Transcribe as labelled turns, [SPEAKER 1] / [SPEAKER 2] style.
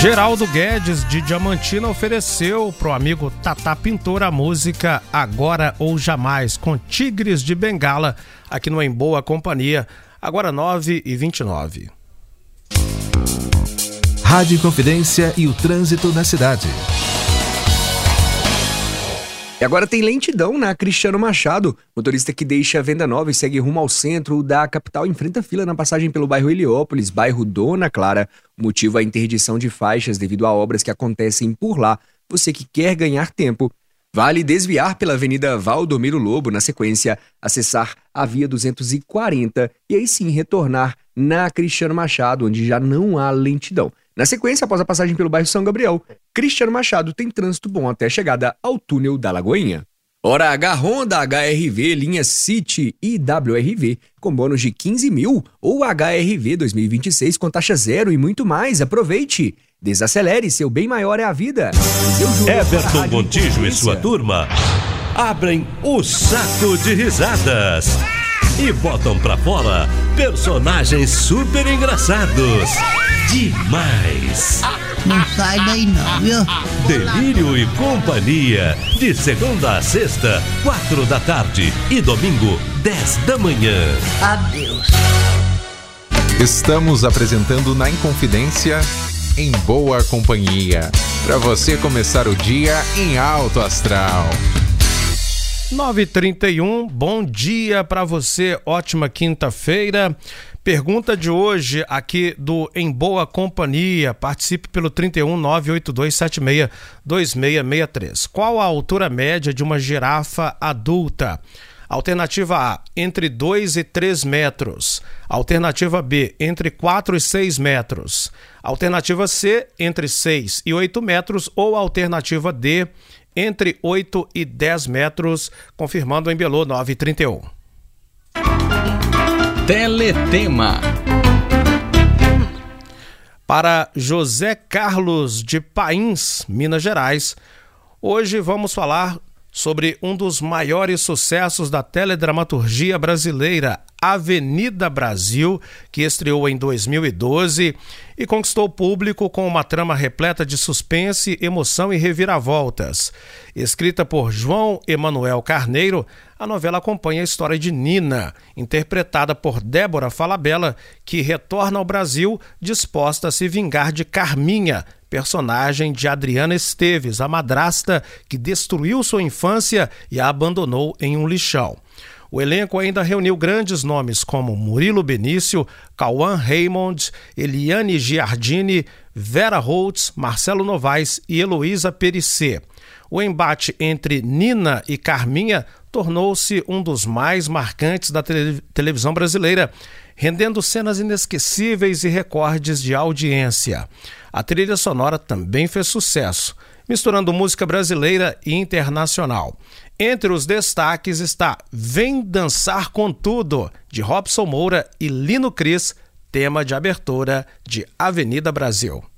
[SPEAKER 1] Geraldo Guedes, de Diamantina, ofereceu pro amigo Tatá Pintor a música Agora ou Jamais, com Tigres de Bengala, aqui no Em Boa Companhia, agora 9h29.
[SPEAKER 2] Rádio Confidência e o trânsito na cidade.
[SPEAKER 3] E agora tem lentidão na Cristiano Machado. Motorista que deixa a Venda Nova e segue rumo ao centro da capital enfrenta fila na passagem pelo bairro Heliópolis, bairro Dona Clara. O motivo é a interdição de faixas devido a obras que acontecem por lá. Você que quer ganhar tempo, vale desviar pela Avenida Valdomiro Lobo, na sequência, acessar a Via 240 e aí sim retornar na Cristiano Machado, onde já não há lentidão. Na sequência, após a passagem pelo bairro São Gabriel, Cristiano Machado tem trânsito bom até a chegada ao túnel da Lagoinha. Hora H Honda HRV, linha City e WRV, com bônus de 15 mil ou HRV 2026 com taxa zero e muito mais. Aproveite! Desacelere, seu bem maior é a vida.
[SPEAKER 4] Everton Montijo e sua turma abrem o saco de risadas e botam pra fora personagens super engraçados. Demais!
[SPEAKER 5] Não sai daí não, viu?
[SPEAKER 4] Delírio e Companhia, de segunda a sexta, 4 da tarde e domingo, 10 da manhã.
[SPEAKER 5] Adeus.
[SPEAKER 2] Estamos apresentando na Inconfidência Em Boa Companhia, para você começar o dia em alto astral.
[SPEAKER 1] 9h31, bom dia para você, ótima quinta-feira. Pergunta de hoje aqui do Em Boa Companhia, participe pelo 31982762663. Qual a altura média de uma girafa adulta? Alternativa A, entre 2 e 3 metros. Alternativa B, entre 4 e 6 metros. Alternativa C, entre 6 e 8 metros. Ou alternativa D, entre 8 e 10 metros, confirmando em Belô, 9h31.
[SPEAKER 6] Teletema.
[SPEAKER 1] Para José Carlos de Pains, Minas Gerais, hoje vamos falar sobre um dos maiores sucessos da teledramaturgia brasileira, Avenida Brasil, que estreou em 2012 e conquistou o público com uma trama repleta de suspense, emoção e reviravoltas. Escrita por João Emanuel Carneiro, a novela acompanha a história de Nina, interpretada por Débora Falabella, que retorna ao Brasil disposta a se vingar de Carminha, personagem de Adriana Esteves, a madrasta que destruiu sua infância e a abandonou em um lixão. O elenco ainda reuniu grandes nomes como Murilo Benício, Cauã Raymond, Eliane Giardini, Vera Holtz, Marcelo Novaes e Heloísa Perissé. O embate entre Nina e Carminha tornou-se um dos mais marcantes da televisão brasileira, rendendo cenas inesquecíveis e recordes de audiência. A trilha sonora também fez sucesso, misturando música brasileira e internacional. Entre os destaques está Vem Dançar com Tudo, de Robson Moura e Lino Cris, tema de abertura de Avenida Brasil.